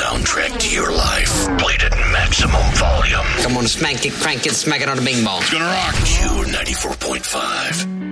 soundtrack to your life. Played at maximum volume. Come on, smack it, crank it, smack it on the bing bong. It's gonna rock. Q 94.5.